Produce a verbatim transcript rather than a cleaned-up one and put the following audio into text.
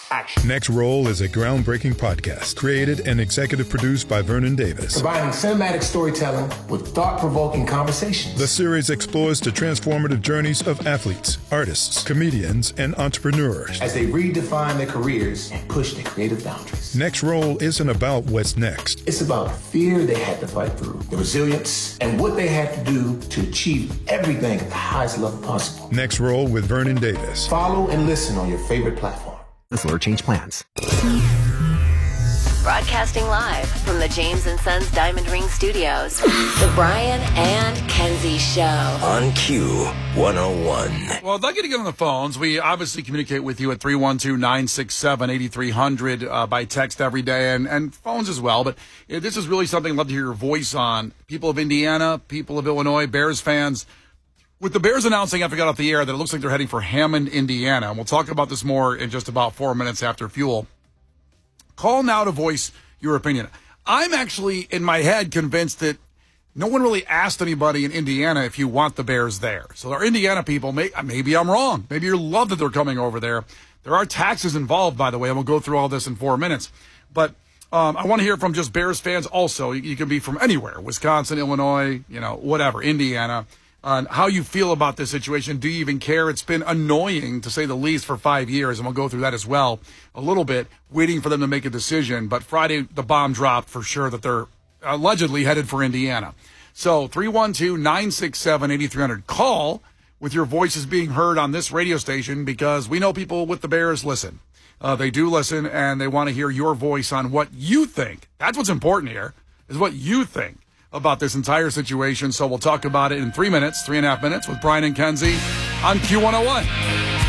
action. Next Roll is a groundbreaking podcast created and executive produced by Vernon Davis. Combining cinematic storytelling with thought-provoking conversations. The series explores the transformative journeys of athletes, artists, comedians, and entrepreneurs as they redefine their careers and push their creative boundaries. Next Roll isn't about what's next. It's about fear they had to fight through, the resilience, and what they had to do to achieve everything at the highest level possible. Next Roll with Vernon Davis. Follow and listen on your favorite platform. This will change plans. Broadcasting live from the James and Sons Diamond Ring Studios, the Brian and Kenzie Show. On Q one oh one. Well, I'd like you to get on the phones. We obviously communicate with you at three one two, nine six seven, eight three hundred uh, by text every day and, and phones as well. But uh, this is really something I'd love to hear your voice on. People of Indiana, people of Illinois, Bears fans. With the Bears announcing after we got off the air that it looks like they're heading for Hammond, Indiana, and we'll talk about this more in just about four minutes after Fuel. Call now to voice your opinion. I'm actually, in my head, convinced that no one really asked anybody in Indiana if you want the Bears there. So our Indiana people, may, maybe I'm wrong. Maybe you love that they're coming over there. There are taxes involved, by the way, and we'll go through all this in four minutes. But um, I want to hear from just Bears fans also. You, you can be from anywhere, Wisconsin, Illinois, you know, whatever, Indiana. On how you feel about this situation. Do you even care? It's been annoying, to say the least, for five years, and we'll go through that as well a little bit, waiting for them to make a decision. But Friday, the bomb dropped for sure that they're allegedly headed for Indiana. So three one two, nine six seven, eight three hundred. Call with your voices being heard on this radio station, because we know people with the Bears listen. Uh, they do listen, and they want to hear your voice on what you think. That's what's important here, is what you think about this entire situation. So we'll talk about it in three minutes, three and a half minutes with Brian and Kenzie on Q one oh one.